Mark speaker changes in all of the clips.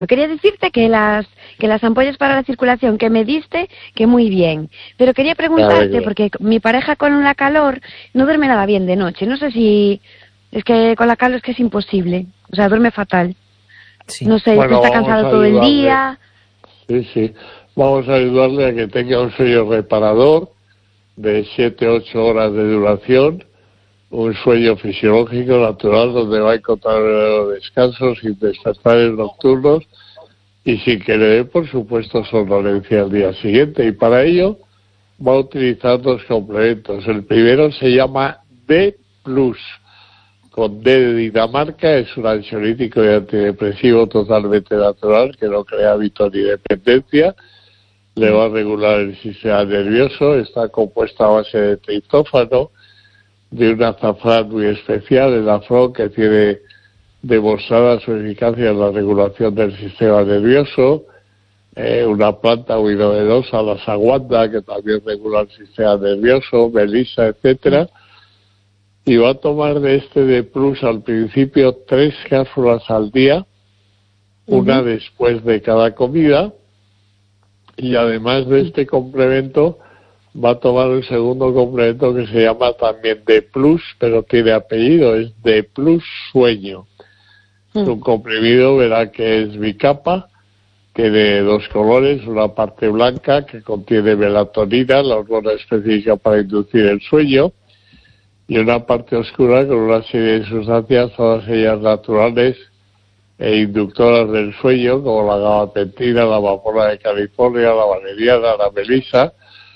Speaker 1: Quería decirte que las ampollas para la circulación que me diste, que muy bien. Pero quería preguntarte, porque mi pareja con la calor no duerme nada bien de noche. No sé si... Es que con la calor es que es imposible. O sea, duerme fatal.
Speaker 2: Sí.
Speaker 1: No sé,
Speaker 3: Bueno,
Speaker 1: está cansado todo el día.
Speaker 3: Sí. Vamos a ayudarle a que tenga un sueño reparador de 7-8 horas de duración, un sueño fisiológico natural donde va a encontrar descansos sin despertares nocturnos y sin que le dé, por supuesto, somnolencia al día siguiente. Y para ello va a utilizar dos complementos. El primero se llama D+, con D de Dinamarca, es un ansiolítico y antidepresivo totalmente natural que no crea hábito ni dependencia, le va a regular el sistema nervioso, está compuesta a base de triptófano, de un azafrán muy especial, el afrón, que tiene demostrada su eficacia en la regulación del sistema nervioso, una planta muy novedosa, la saguanda, que también regula el sistema nervioso, melisa, etcétera, y va a tomar de este D+ al principio 3 cápsulas al día, una después de cada comida, y además de este complemento va a tomar un segundo complemento que se llama también D+, pero tiene apellido, es D+ Sueño. Es un comprimido, verá que es bicapa, tiene dos colores, una parte blanca que contiene melatonina, la hormona específica para inducir el sueño, y una parte oscura con una serie de sustancias, todas ellas naturales e inductoras del sueño, como la gabapentina, la amapola de California, la valeriana, la melisa,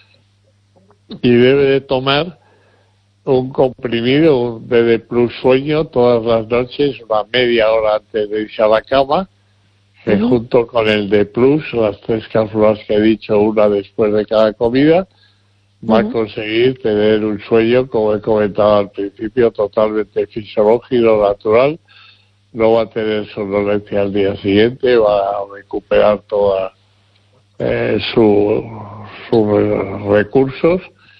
Speaker 3: y debe de tomar un comprimido, un D+ Sueño, todas las noches, una media hora antes de irse a la cama, que junto con el D+, las 3 cápsulas que he dicho, una después de cada comida, va a conseguir tener un sueño, como he comentado al principio, totalmente fisiológico, natural. No va a tener somnolencia al día siguiente, va a recuperar toda sus recursos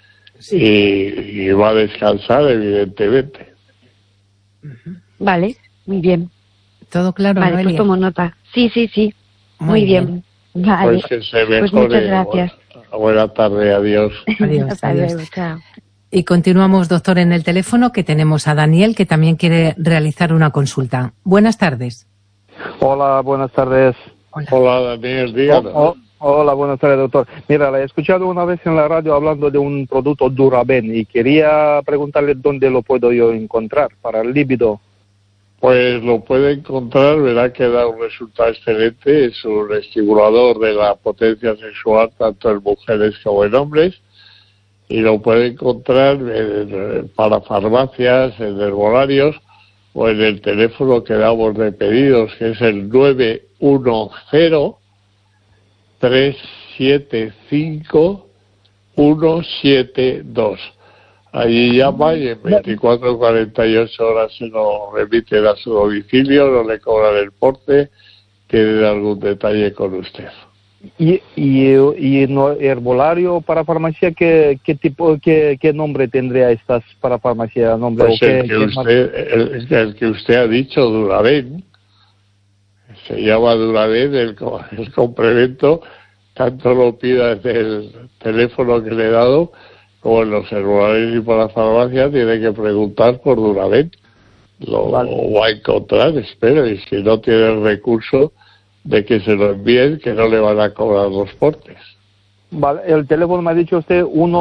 Speaker 3: y va a descansar, evidentemente.
Speaker 1: Vale, muy bien.
Speaker 2: ¿Todo claro,
Speaker 1: Vale,
Speaker 2: Noelia?
Speaker 1: pues tomo nota. Sí. Muy bien. Vale.
Speaker 3: Pues que se mejore.
Speaker 1: Pues muchas gracias.
Speaker 3: Buena tarde, adiós.
Speaker 1: Hasta luego, chao.
Speaker 2: Y continuamos, doctor, en el teléfono, que tenemos a Daniel, que también quiere realizar una consulta. Buenas tardes.
Speaker 4: Hola, buenas tardes.
Speaker 3: Hola, Daniel, díganos.
Speaker 4: Hola, buenas tardes, doctor. Mira, la he escuchado una vez en la radio hablando de un producto Duraben y quería preguntarle dónde lo puedo yo encontrar para el líbido.
Speaker 3: Pues lo puede encontrar, verá que da un resultado excelente, es un estimulador de la potencia sexual tanto en mujeres como en hombres, y lo puede encontrar para farmacias, en herbolarios o en el teléfono que damos de pedidos, que es el 910-375-172. Allí llama y en 24 o 48 horas se lo remiten a su domicilio, no le cobran el porte, tienen algún detalle con usted.
Speaker 4: Y no, herbolario para farmacia, ¿qué nombre tendría estas para farmacia? ¿Nombre
Speaker 3: Pues el que usted ha dicho, Duraben, se llama Duraben, el complemento, tanto lo pida desde el teléfono que le he dado, como en los herbolarios y por la farmacia, tiene que preguntar por Duraben. Lo va a encontrar, espero, y si no tiene el recurso de que se lo envíen, que no le van a cobrar los portes.
Speaker 4: Vale, el teléfono me ha dicho usted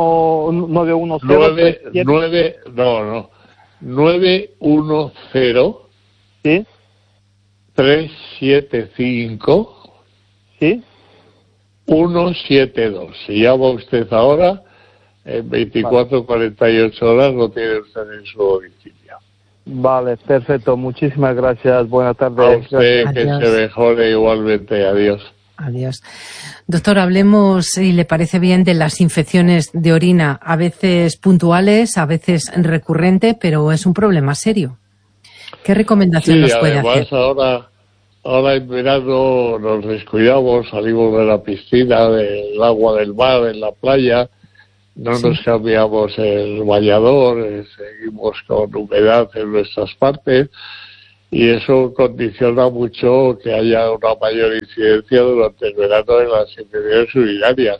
Speaker 4: 910. 910 ¿sí?
Speaker 3: 375
Speaker 4: ¿sí?
Speaker 3: 172. Si llama usted ahora, en 24 o 48 horas lo tiene usted en su domicilio.
Speaker 4: Vale, perfecto. Muchísimas gracias. Buenas tardes.
Speaker 3: A usted, que
Speaker 2: Adiós.
Speaker 3: se mejore igualmente. Adiós.
Speaker 2: Adiós. Doctor, hablemos, si le parece bien, de las infecciones de orina, a veces puntuales, a veces recurrente, pero es un problema serio. ¿Qué recomendación nos puede hacer?
Speaker 3: Ahora en verano nos descuidamos, salimos de la piscina, del agua del mar, en la playa, no nos cambiamos el bañador, seguimos con humedad en nuestras partes y eso condiciona mucho que haya una mayor incidencia durante el verano en las infecciones urinarias.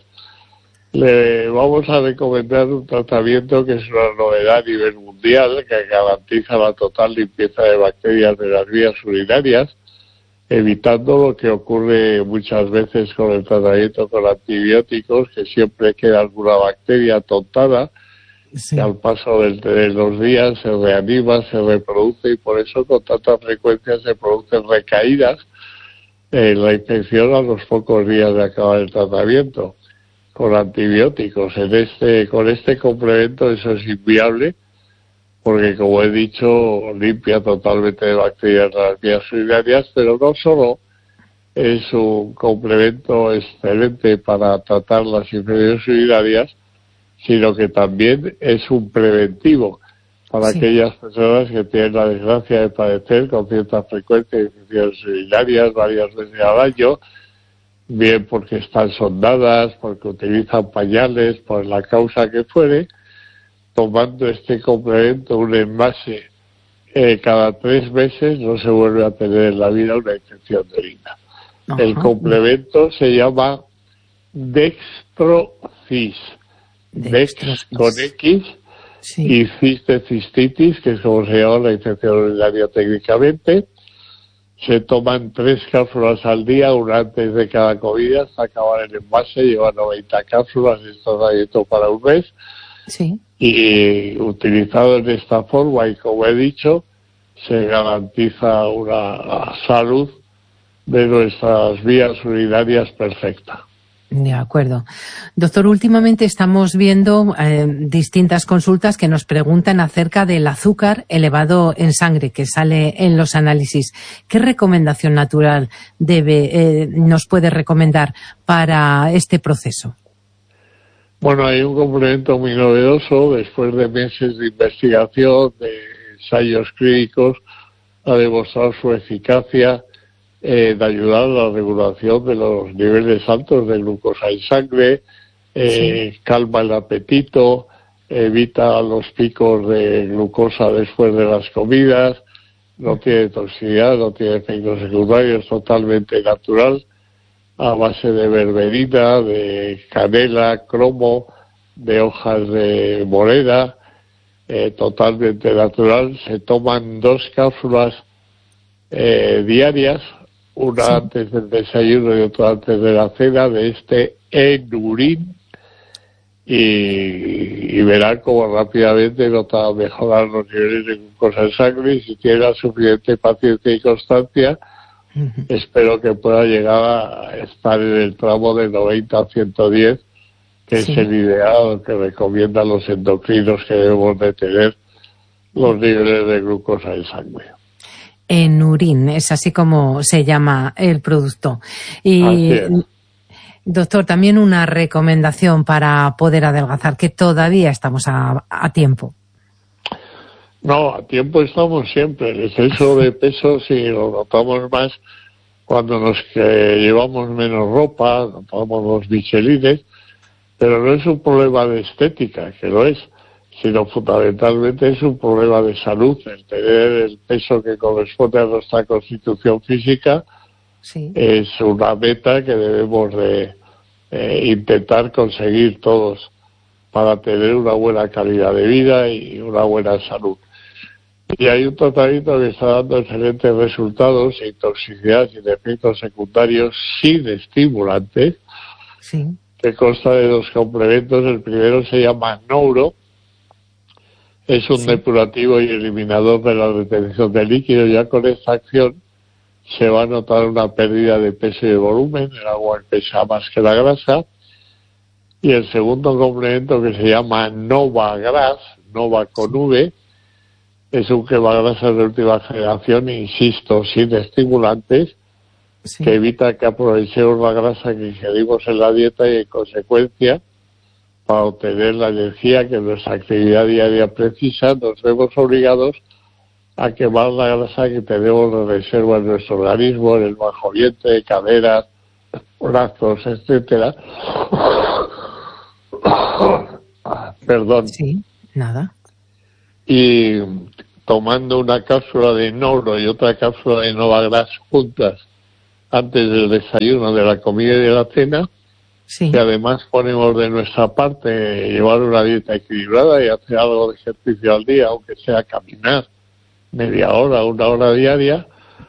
Speaker 3: Le vamos a recomendar un tratamiento que es una novedad a nivel mundial, que garantiza la total limpieza de bacterias de las vías urinarias, evitando lo que ocurre muchas veces con el tratamiento con antibióticos, que siempre queda alguna bacteria tontada, que al paso de los días se reanima, se reproduce, y por eso con tanta frecuencia se producen recaídas en la infección a los pocos días de acabar el tratamiento con antibióticos. Con este complemento eso es inviable, porque, como he dicho, limpia totalmente de bacterias las vías urinarias, pero no solo es un complemento excelente para tratar las infecciones urinarias, sino que también es un preventivo para aquellas personas que tienen la desgracia de padecer con cierta frecuencia infecciones urinarias varias veces al año, bien porque están sondadas, porque utilizan pañales, por la causa que fuere. Tomando este complemento, un envase cada 3 meses, no se vuelve a tener en la vida una infección de orina. Ajá. El complemento se llama Dextrocis. Dex con X, y cis de cistitis, que es como se llama la infección urinaria técnicamente. Se toman 3 cápsulas al día, una antes de cada comida, hasta acabar el envase. Lleva 90 cápsulas, esto da dieta para un mes.
Speaker 2: Sí.
Speaker 3: Y utilizado en esta forma, y como he dicho, se garantiza una salud de nuestras vías urinarias perfecta.
Speaker 2: De acuerdo. Doctor, últimamente estamos viendo distintas consultas que nos preguntan acerca del azúcar elevado en sangre que sale en los análisis. ¿Qué recomendación natural nos puede recomendar para este proceso?
Speaker 3: Bueno, hay un complemento muy novedoso. Después de meses de investigación, de ensayos clínicos, ha demostrado su eficacia de ayudar a la regulación de los niveles altos de glucosa en sangre, calma el apetito, evita los picos de glucosa después de las comidas, no tiene toxicidad, no tiene efectos secundarios, totalmente natural, a base de berberina, de canela, cromo, de hojas de morera, totalmente natural. Se toman 2 cápsulas diarias, una antes del desayuno y otra antes de la cena, de este Enurin, y verán cómo rápidamente nota mejorar los niveles de glucosa en sangre, y si tiene la suficiente paciencia y constancia, espero que pueda llegar a estar en el tramo de 90 a 110, que es el ideal que recomiendan los endocrinos, que debemos de tener los niveles de glucosa en sangre.
Speaker 2: Enurin, es así como se llama el producto. Y, doctor, también una recomendación para poder adelgazar, que todavía estamos a tiempo.
Speaker 3: No, a tiempo estamos siempre. El exceso de peso sí lo notamos más cuando llevamos menos ropa, notamos los michelines, pero no es un problema de estética, que lo es, sino fundamentalmente es un problema de salud. El tener el peso que corresponde a nuestra constitución física es una meta que debemos de intentar conseguir todos para tener una buena calidad de vida y una buena salud. Y hay un tratamiento que está dando excelentes resultados, sin toxicidad, sin efectos secundarios, sin estimulantes, que consta de 2 complementos. El primero se llama Nouro. Es un depurativo y eliminador de la retención de líquido. Ya con esta acción se va a notar una pérdida de peso y de volumen. El agua pesa más que la grasa. Y el segundo complemento, que se llama Nova Gras, Nova con V, es un quemagrasas de última generación, insisto, sin estimulantes, que evita que aprovechemos la grasa que ingerimos en la dieta y, en consecuencia, para obtener la energía que nuestra actividad diaria precisa, nos vemos obligados a quemar la grasa que tenemos de reserva en nuestro organismo, en el bajo vientre, caderas, brazos, etcétera. Perdón.
Speaker 2: Sí, nada.
Speaker 3: Y tomando una cápsula de Nouro y otra cápsula de Novagras juntas antes del desayuno, de la comida y de la cena,
Speaker 2: sí.
Speaker 3: Y además ponemos de nuestra parte llevar una dieta equilibrada y hacer algo de ejercicio al día, aunque sea caminar media hora, 1 hora diaria,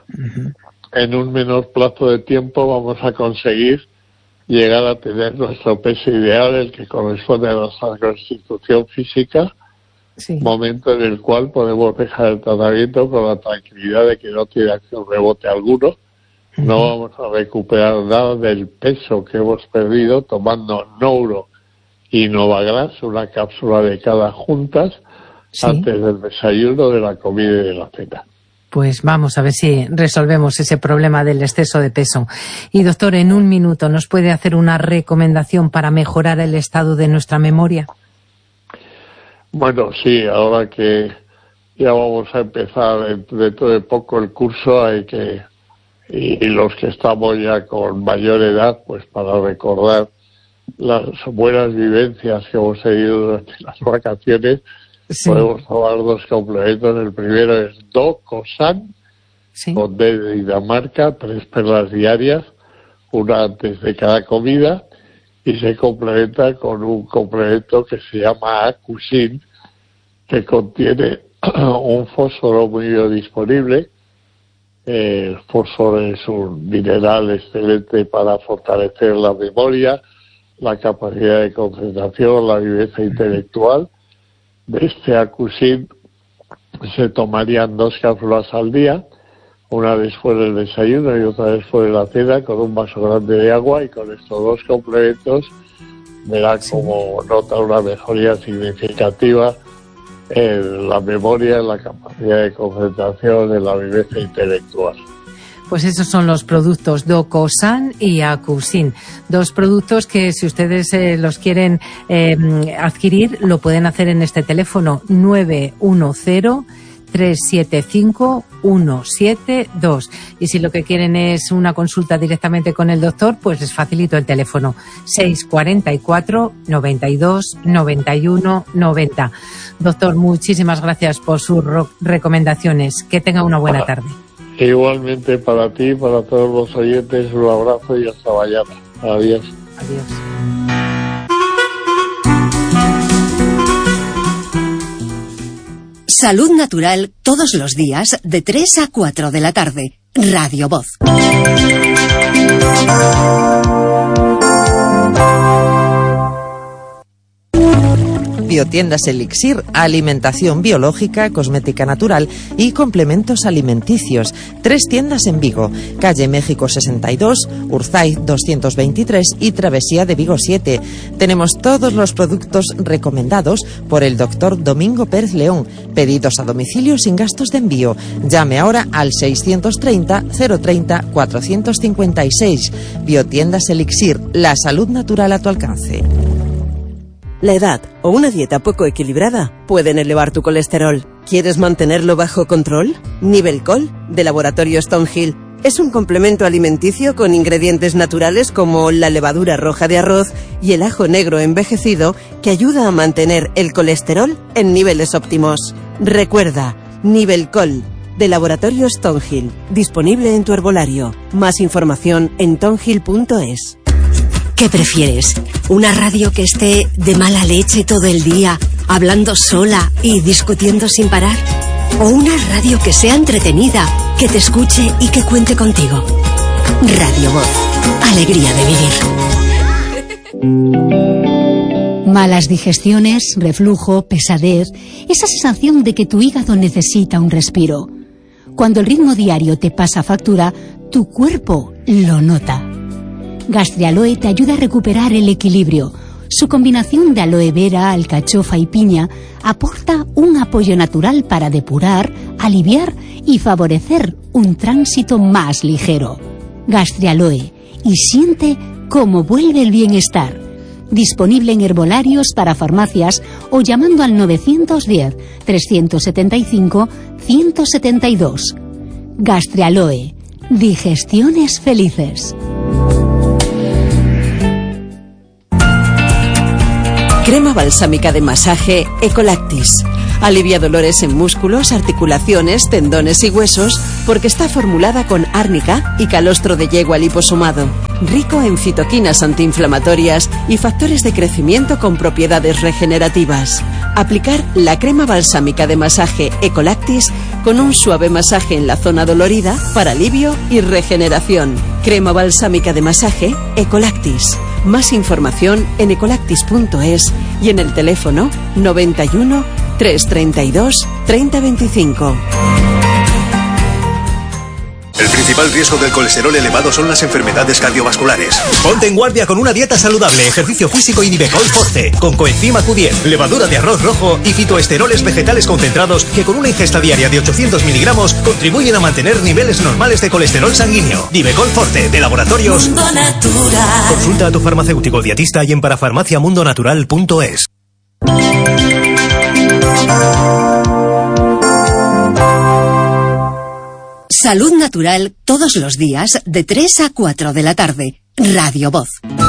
Speaker 3: en un menor plazo de tiempo vamos a conseguir llegar a tener nuestro peso ideal, el que corresponde a nuestra constitución física,
Speaker 2: sí.
Speaker 3: Momento en el cual podemos dejar el tratamiento con la tranquilidad de que no tiene acción rebote alguno. No vamos a recuperar nada del peso que hemos perdido tomando Nouro y Novagras, una cápsula de cada juntas, sí. Antes del desayuno, de la comida y de la cena.
Speaker 2: Pues vamos a ver si resolvemos ese problema del exceso de peso. Y doctor, en 1 minuto, ¿nos puede hacer una recomendación para mejorar el estado de nuestra memoria?
Speaker 3: Bueno, sí, ahora que ya vamos a empezar dentro de poco el curso, hay que, y los que estamos ya con mayor edad, pues para recordar las buenas vivencias que hemos tenido durante las vacaciones, sí. Podemos tomar 2 complementos. El primero es DoCoSan, sí. Con D de Dinamarca, 3 perlas diarias, una antes de cada comida, y se complementa con un complemento que se llama Acusin, que contiene un fósforo muy biodisponible. El fósforo es un mineral excelente para fortalecer la memoria, la capacidad de concentración, la viveza intelectual. De este Acusin se tomarían 2 cápsulas al día, una después del desayuno y otra después de la cena, con un vaso grande de agua, y con estos 2 complementos verá como nota una mejoría significativa en la memoria, en la capacidad de concentración, en la viveza intelectual.
Speaker 2: Pues esos son los productos DoCoSan y Acusin, 2 productos que si ustedes los quieren adquirir, lo pueden hacer en este teléfono 910-375-172. Y si lo que quieren es una consulta directamente con el doctor, pues les facilito el teléfono 644-92-91-90. Doctor, muchísimas gracias por sus recomendaciones. Que tenga una buena tarde.
Speaker 3: Igualmente para ti y para todos los oyentes, un abrazo y hasta mañana. Adiós.
Speaker 2: Adiós.
Speaker 5: Salud Natural, todos los días de 3 a 4 de la tarde. Radio Voz.
Speaker 6: Biotiendas Elixir, alimentación biológica, cosmética natural y complementos alimenticios. 3 tiendas en Vigo, calle México 62, Urzaiz 223 y Travesía de Vigo 7. Tenemos todos los productos recomendados por el doctor Domingo Pérez León. Pedidos a domicilio sin gastos de envío. Llame ahora al 630 030 456. Biotiendas Elixir, la salud natural a tu alcance.
Speaker 7: La edad o una dieta poco equilibrada pueden elevar tu colesterol. ¿Quieres mantenerlo bajo control? Nivelcol, de Laboratorio Stonehill, es un complemento alimenticio con ingredientes naturales como la levadura roja de arroz y el ajo negro envejecido que ayuda a mantener el colesterol en niveles óptimos. Recuerda, Nivelcol, de Laboratorio Stonehill, disponible en tu herbolario. Más información en tonhill.es.
Speaker 5: ¿Qué prefieres? ¿Una radio que esté de mala leche todo el día, hablando sola y discutiendo sin parar? ¿O una radio que sea entretenida, que te escuche y que cuente contigo? Radio Voz. Alegría de vivir.
Speaker 8: Malas digestiones, reflujo, pesadez, esa sensación de que tu hígado necesita un respiro. Cuando el ritmo diario te pasa factura, tu cuerpo lo nota. Gastrialoe te ayuda a recuperar el equilibrio. Su combinación de aloe vera, alcachofa y piña aporta un apoyo natural para depurar, aliviar y favorecer un tránsito más ligero. Gastrialoe, y siente cómo vuelve el bienestar. Disponible en herbolarios, para farmacias o llamando al 910-375-172. Gastrialoe, digestiones felices.
Speaker 7: Crema balsámica de masaje Ecolactis. Alivia dolores en músculos, articulaciones, tendones y huesos porque está formulada con árnica y calostro de yegua liposomado. Rico en citoquinas antiinflamatorias y factores de crecimiento con propiedades regenerativas. Aplicar la crema balsámica de masaje Ecolactis con un suave masaje en la zona dolorida para alivio y regeneración. Crema balsámica de masaje Ecolactis. Más información en ecolactis.es y en el teléfono 91 332 3025.
Speaker 9: El principal riesgo del colesterol elevado son las enfermedades cardiovasculares. Ponte en guardia con una dieta saludable, ejercicio físico y Nivecol Forte, con coenzima Q10, levadura de arroz rojo y fitoesteroles vegetales concentrados que con una ingesta diaria de 800 miligramos contribuyen a mantener niveles normales de colesterol sanguíneo. Nivecol Forte, de Laboratorios Mundo Natural. Consulta a tu farmacéutico dietista y en parafarmaciamundonatural.es.
Speaker 5: Salud Natural todos los días de 3 a 4 de la tarde. Radio Voz.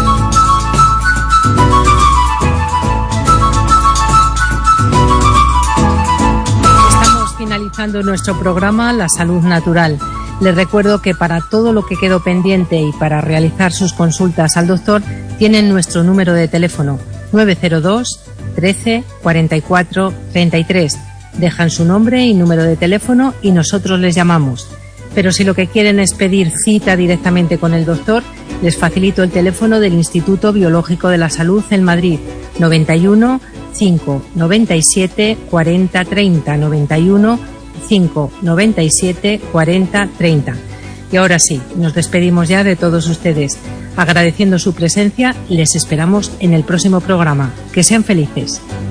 Speaker 2: Estamos finalizando nuestro programa La Salud Natural. Les recuerdo que para todo lo que quedó pendiente y para realizar sus consultas al doctor tienen nuestro número de teléfono 902 13 44 33. Dejan su nombre y número de teléfono y nosotros les llamamos. Pero si lo que quieren es pedir cita directamente con el doctor, les facilito el teléfono del Instituto Biológico de la Salud en Madrid, 91 5 97 40 30, 91 5 97 40 30. Y ahora sí, nos despedimos ya de todos ustedes. Agradeciendo su presencia, les esperamos en el próximo programa. Que sean felices.